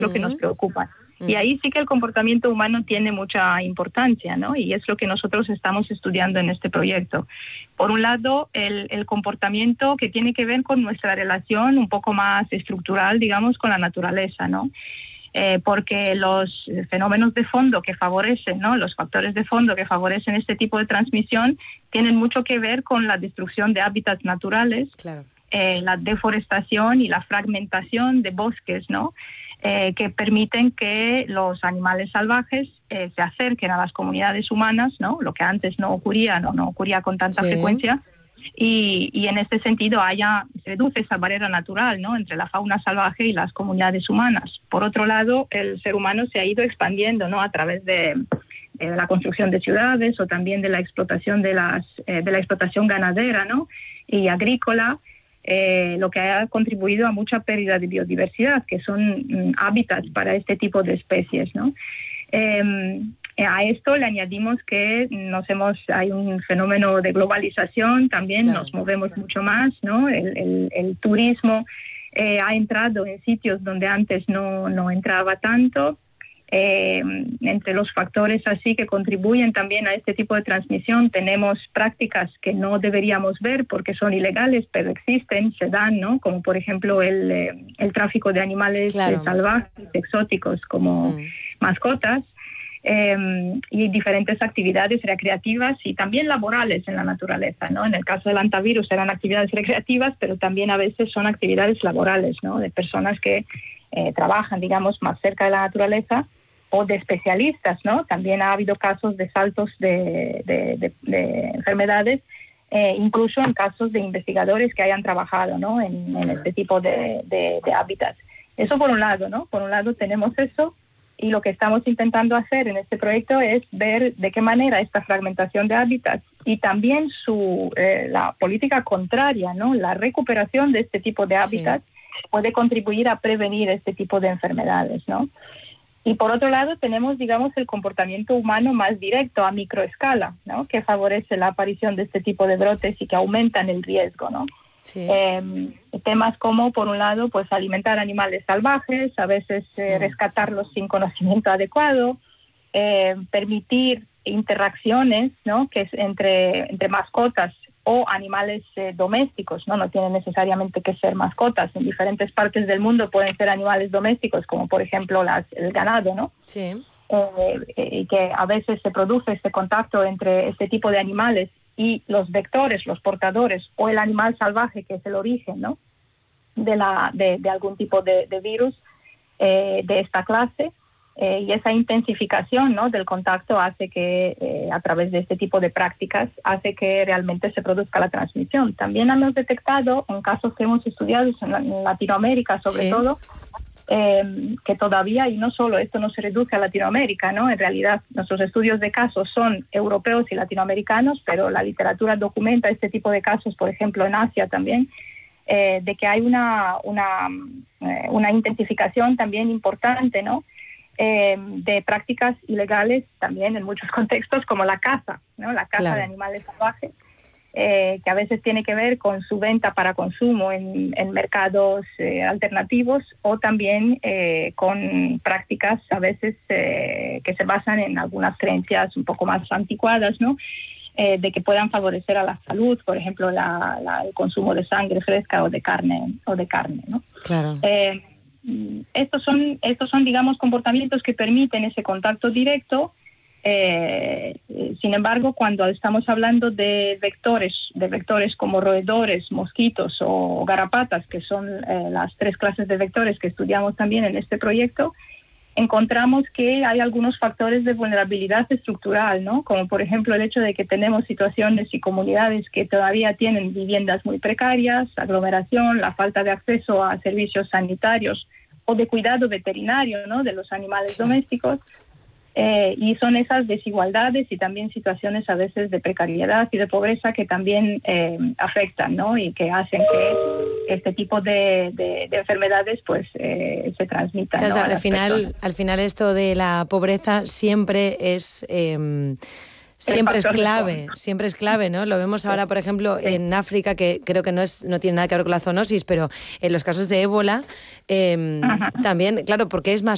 lo que nos preocupa. Y ahí sí que el comportamiento humano tiene mucha importancia, ¿no? Y es lo que nosotros estamos estudiando en este proyecto. Por un lado, el comportamiento que tiene que ver con nuestra relación un poco más estructural, digamos, con la naturaleza, ¿no? Porque los fenómenos de fondo que favorecen, ¿no? Los factores de fondo que favorecen este tipo de transmisión tienen mucho que ver con la destrucción de hábitats naturales, claro. La deforestación y la fragmentación de bosques, ¿no? Que permiten que los animales salvajes se acerquen a las comunidades humanas, ¿no? Lo que antes no ocurría, no ocurría con tanta frecuencia, y en este sentido se reduce esa barrera natural, ¿no? Entre la fauna salvaje y las comunidades humanas. Por otro lado, el ser humano se ha ido expandiendo, ¿no? A través de la construcción de ciudades o también de la explotación de la explotación ganadera, ¿no? Y agrícola. Lo que ha contribuido a mucha pérdida de biodiversidad, que son hábitats para este tipo de especies, ¿no? A esto le añadimos que hay un fenómeno de globalización, también nos movemos mucho más, ¿no? El turismo ha entrado en sitios donde antes no entraba tanto. Entre los factores así que contribuyen también a este tipo de transmisión tenemos prácticas que no deberíamos ver porque son ilegales, pero existen, se dan, ¿no? Como por ejemplo el tráfico de animales salvajes, exóticos como mascotas, y diferentes actividades recreativas y también laborales en la naturaleza, ¿no? En el caso del hantavirus eran actividades recreativas, pero también a veces son actividades laborales, ¿no? De personas que trabajan, digamos, más cerca de la naturaleza, o de especialistas, ¿no? También ha habido casos de saltos de enfermedades, incluso en casos de investigadores que hayan trabajado, ¿no? en este tipo de hábitats. Eso por un lado, ¿no? Por un lado tenemos eso, y lo que estamos intentando hacer en este proyecto es ver de qué manera esta fragmentación de hábitats y también la política contraria, ¿no? La recuperación de este tipo de hábitats puede contribuir a prevenir este tipo de enfermedades, ¿no? Y por otro lado tenemos, digamos, el comportamiento humano más directo a microescala, ¿no? Que favorece la aparición de este tipo de brotes y que aumentan el riesgo, ¿no? Temas como, por un lado, pues alimentar animales salvajes, a veces rescatarlos sin conocimiento adecuado, permitir interacciones, ¿no? Que es entre mascotas o animales domésticos, ¿no? No tienen necesariamente que ser mascotas. En diferentes partes del mundo pueden ser animales domésticos, como por ejemplo el ganado, ¿no? Y que a veces se produce este contacto entre este tipo de animales y los vectores, los portadores, o el animal salvaje, que es el origen, ¿no? de algún tipo de virus de esta clase. Y esa intensificación, ¿no? del contacto hace que, a través de este tipo de prácticas, hace que realmente se produzca la transmisión. También hemos detectado, en casos que hemos estudiado en Latinoamérica sobre todo, que todavía, y no solo esto no se reduce a Latinoamérica, ¿no? En realidad nuestros estudios de casos son europeos y latinoamericanos, pero la literatura documenta este tipo de casos, por ejemplo en Asia también, de que hay una intensificación también importante, ¿no? De prácticas ilegales también en muchos contextos, como la caza, ¿no? La caza de animales salvajes, que a veces tiene que ver con su venta para consumo en mercados alternativos, o también con prácticas a veces que se basan en algunas creencias un poco más anticuadas, ¿no? De que puedan favorecer a la salud, por ejemplo el consumo de sangre fresca o de carne, ¿no? Claro. Estos son, digamos, comportamientos que permiten ese contacto directo. Sin embargo, cuando estamos hablando de vectores como roedores, mosquitos o garrapatas, que son las 3 clases de vectores que estudiamos también en este proyecto, encontramos que hay algunos factores de vulnerabilidad estructural, ¿no? Como por ejemplo el hecho de que tenemos situaciones y comunidades que todavía tienen viviendas muy precarias, aglomeración, la falta de acceso a servicios sanitarios o de cuidado veterinario, ¿no? De los animales domésticos. Y son esas desigualdades y también situaciones a veces de precariedad y de pobreza que también afectan, ¿no? Y que hacen que este tipo de enfermedades pues se transmitan, ¿no? Al final esto de la pobreza siempre es clave, ¿no? Lo vemos ahora, por ejemplo, en África, que creo que no tiene nada que ver con la zoonosis, pero en los casos de ébola también, claro, porque es más